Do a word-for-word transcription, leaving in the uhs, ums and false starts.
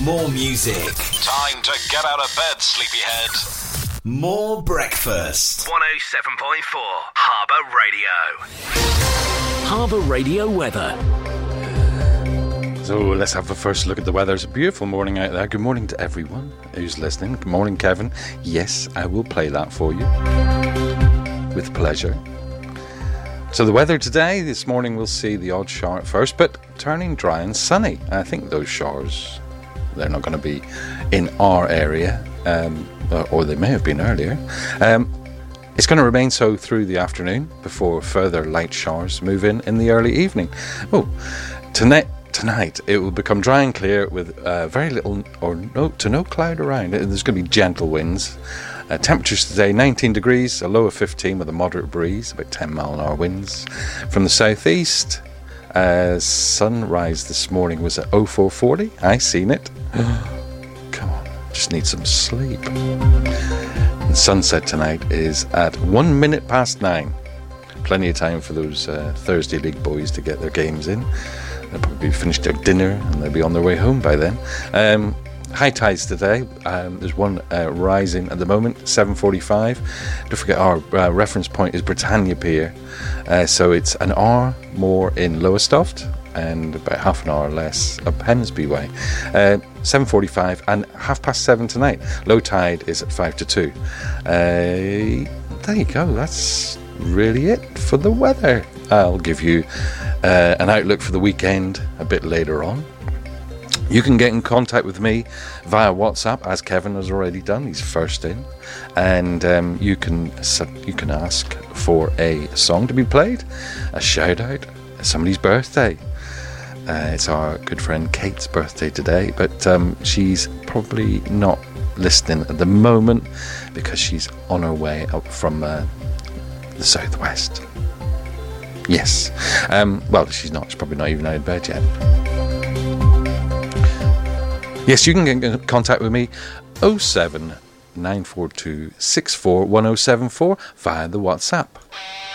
More music. Time to get out of bed, sleepyhead. More breakfast. one oh seven point four Harbour Radio. Harbour Radio weather. So let's have a first look at the weather. It's a beautiful morning out there. Good morning to everyone who's listening. Good morning, Kevin. Yes, I will play that for you with pleasure. So the weather today, this morning we'll see the odd shower at first, but turning dry and sunny. I think those showers, they're not going to be in our area, um, or they may have been earlier. Um, it's going to remain so through the afternoon before further light showers move in in the early evening. Oh, tonight, tonight it will become dry and clear with uh, very little or no to no cloud around. There's going to be gentle winds. Uh, temperatures today nineteen degrees, a low of fifteen with a moderate breeze, about ten mile an hour winds from the southeast. Uh, sunrise this morning was at oh four forty. I seen it. Come on, just need some sleep. And sunset tonight is at one minute past nine. Plenty of time for those uh, Thursday league boys to get their games in. They'll probably finish their dinner and they'll be on their way home by then. Um, High tides today. Um, there's one uh, rising at the moment, seven forty-five. Don't forget our uh, reference point is Britannia Pier. Uh, so it's an hour more in Lowestoft and about half an hour less up Hemsby Way. Uh, seven forty-five and half past seven tonight. Low tide is at five to two. Uh, there you go. That's really it for the weather. I'll give you uh, an outlook for the weekend a bit later on. You can get in contact with me via WhatsApp, as Kevin has already done. He's first in, and um, you can you can ask for a song to be played, a shout out, somebody's birthday. Uh, it's our good friend Kate's birthday today, but um, she's probably not listening at the moment because she's on her way up from uh, the southwest. Yes, um, well, she's not. She's probably not even out of bed yet. Yes, you can get in contact with me oh seven nine four two six four one oh seven four via the WhatsApp.